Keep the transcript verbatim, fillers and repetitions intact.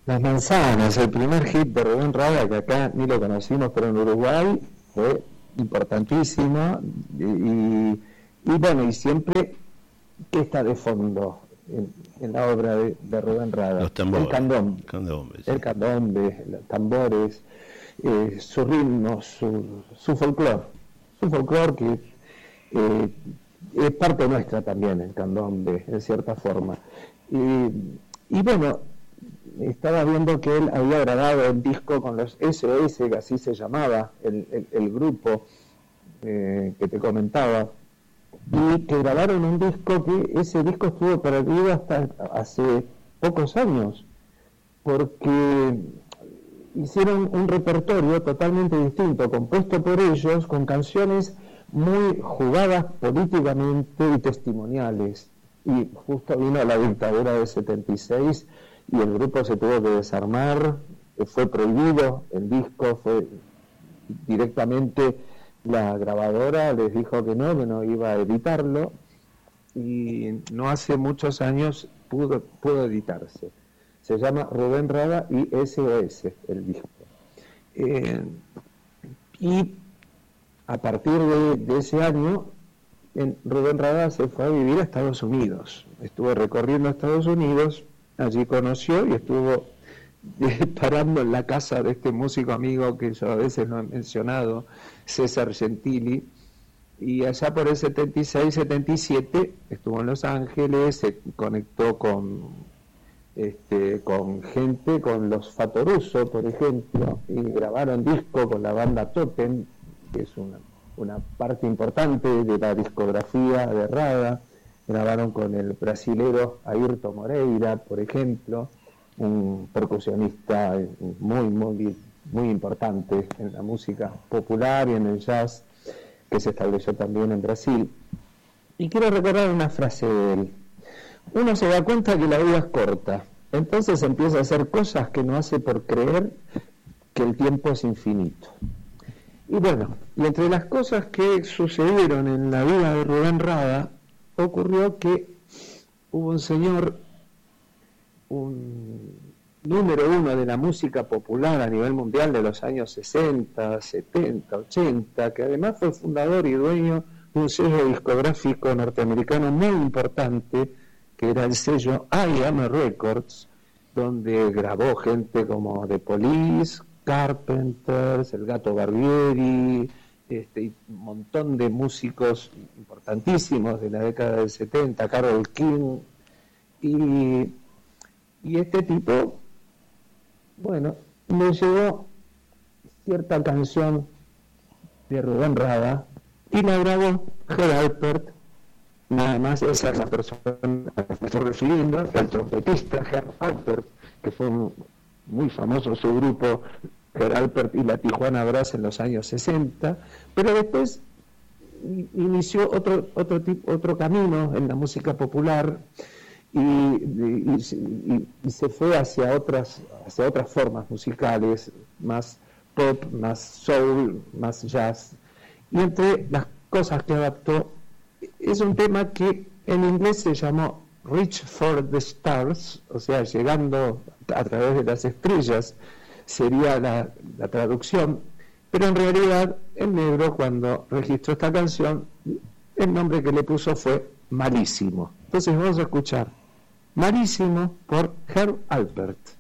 Las manzanas, el primer hit de Rubén Rada, que acá ni lo conocimos, pero en Uruguay fue importantísimo. Y, y, y bueno, y siempre, ¿qué está de fondo en, en la obra de, de Rubén Rada? Los tambores. El candombe. candombe sí. El candombe, los tambores, eh, su ritmo, su, su folclore. Su folclore que eh, es parte nuestra también, el candombe, en cierta forma. Y, y bueno, estaba viendo que él había grabado el disco con los S O S, que así se llamaba el, el, el grupo eh, que te comentaba, y que grabaron un disco que ese disco estuvo perdido hasta hace pocos años, porque hicieron un repertorio totalmente distinto, compuesto por ellos, con canciones muy jugadas políticamente y testimoniales. Y justo vino la dictadura del setenta y seis y el grupo se tuvo que desarmar, fue prohibido el disco, fue directamente la grabadora les dijo que no, que no iba a editarlo, y no hace muchos años pudo, pudo editarse. Se llama Rubén Rada y S O S el disco. Eh, y a partir de, de ese año, en Rubén Rada se fue a vivir a Estados Unidos. Estuvo recorriendo Estados Unidos, allí conoció y estuvo eh, parando en la casa de este músico amigo que yo a veces lo he mencionado, César Gentili, y allá por el setenta y seis setenta y siete estuvo en Los Ángeles, se conectó con este con gente, con los Fatoruso, por ejemplo, y grabaron disco con la banda Totem, que es una, una parte importante de la discografía de Rada. Grabaron con el brasilero Ayrton Moreira, por ejemplo, un percusionista muy, muy, muy importante en la música popular y en el jazz, que se estableció también en Brasil. Y quiero recordar una frase de él. Uno se da cuenta que la vida es corta, entonces empieza a hacer cosas que no hace por creer que el tiempo es infinito. Y bueno, y entre las cosas que sucedieron en la vida de Rubén Rada, ocurrió que hubo un señor, un número uno de la música popular a nivel mundial de los años sesenta, setenta, ochenta, que además fue fundador y dueño de un sello discográfico norteamericano muy importante, que era el sello I A M A Records, donde grabó gente como The Police, Carpenters, El Gato Barbieri, este, y un montón de músicos importantísimos de la década del setenta, Carole King, y, y este tipo, bueno, me llegó cierta canción de Rubén Rada y la grabó Herb Alpert. Nada más, esa es la persona a la que me estoy refiriendo, el trompetista Herb Alpert, que fue un, muy famoso su grupo Herb Alpert y la Tijuana Brass en los años sesenta, pero después inició otro otro tipo, otro camino en la música popular y, y, y, y se fue hacia otras hacia otras formas musicales, más pop, más soul, más jazz, y entre las cosas que adaptó es un tema que en inglés se llamó Reach for the Stars, o sea, llegando a través de las estrellas sería la, la traducción, pero en realidad el negro, cuando registró esta canción, el nombre que le puso fue Malísimo. Entonces vamos a escuchar Malísimo por Herb Alpert.